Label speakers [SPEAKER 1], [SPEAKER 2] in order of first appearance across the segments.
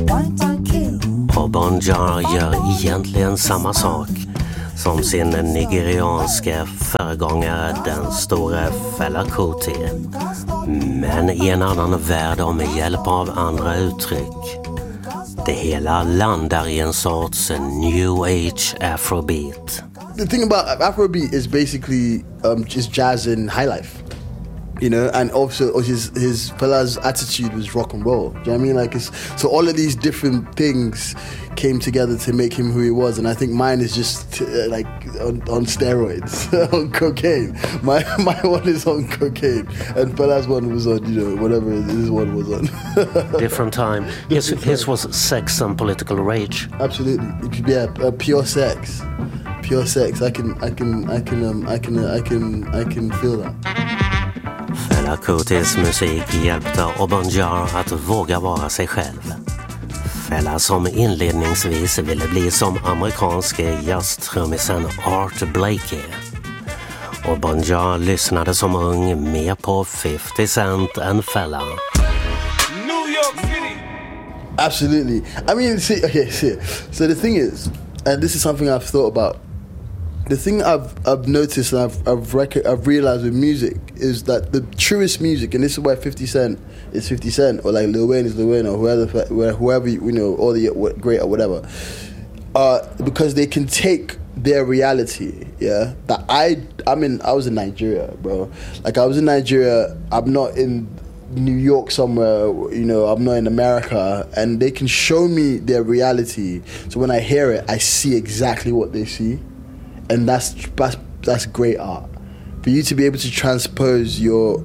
[SPEAKER 1] Och Bon Jovi gör egentligen samma sak som sin nigerianska föregångare, den stora Fela Kuti, men i en annan värld och med hjälp av andra uttryck. Det hela landar i en sorts new age afrobeat.
[SPEAKER 2] The thing about Afrobeat is basically just jazz and high life. You know, and also his Fela's attitude was rock and roll. Do you know what I mean? Like, so all of these different things came together to make him who he was, and I think mine is just like on steroids, on cocaine. My one is on cocaine, and Fela's one was on, you know, whatever his one was on.
[SPEAKER 1] Different time. His was sex and political rage.
[SPEAKER 2] Absolutely, yeah, pure sex. Pure sex. I can feel that.
[SPEAKER 1] Fela Kutis musik hjälpte Bon Jovi att våga vara sig själv. Fela som inledningsvis ville bli som amerikanske jazztrummisen Art Blakey. Och Bon Jovi lyssnade som ung mer på 50 Cent än Fela.
[SPEAKER 3] New York City.
[SPEAKER 2] Absolutely. I mean, see. So the thing is, and this is something I've thought about. The thing I've noticed and I've realized with music is that the truest music, and this is why 50 Cent is 50 Cent, or like Lil Wayne is Lil Wayne, or whoever you know, all the great or whatever, because they can take their reality. Yeah, that I was in Nigeria, bro. Like, I was in Nigeria. I'm not in New York somewhere, you know, I'm not in America, and they can show me their reality. So when I hear it, I see exactly what they see. And that's great art. For you to be able to transpose your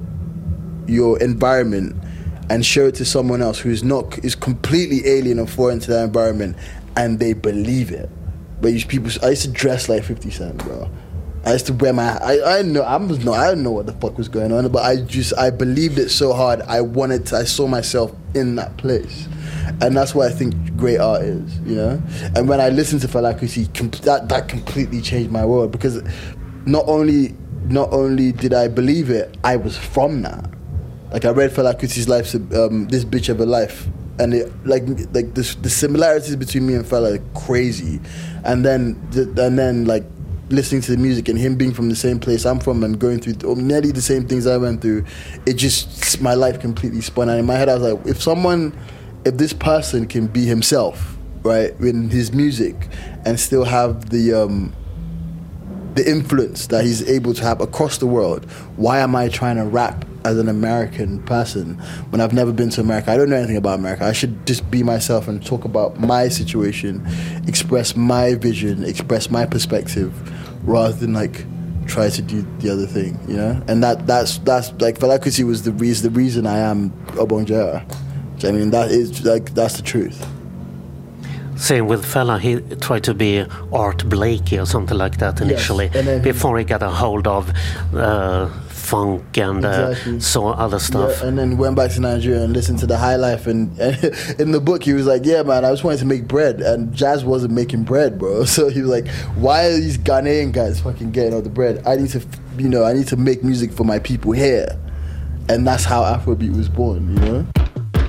[SPEAKER 2] environment and show it to someone else who is completely alien and foreign to that environment, and they believe it. But I used to dress like 50 Cent, bro. I used to wear I don't know what the fuck was going on, but I believed it so hard. I saw myself in that place. And that's what I think great art is, you know? And when I listened to Fela Kuti, that completely changed my world, because not only did I believe it, I was from that. Like, I read Fela Kuti's life, This Bitch of a Life, and it, like the similarities between me and Fela are crazy. And then like listening to the music and him being from the same place I'm from and going through nearly the same things I went through, my life completely spun out. In my head, I was like, if this person can be himself, right, in his music, and still have the influence that he's able to have across the world, why am I trying to rap as an American person when I've never been to America? I don't know anything about America. I should just be myself and talk about my situation, express my vision, express my perspective, rather than like try to do the other thing, you know? And that's like, Fela Kuti was the reason I am Bon Jovi. I mean, that's the truth.
[SPEAKER 1] Same with Fela, he tried to be Art Blakey or something like that initially, yes, before he got a hold of funk and so other stuff.
[SPEAKER 2] Yeah, and then went back to Nigeria and listened to the high life. And in the book, he was like, yeah, man, I just wanted to make bread. And jazz wasn't making bread, bro. So he was like, why are these Ghanaian guys fucking getting all the bread? I need to make music for my people here. And that's how Afrobeat was born, you know?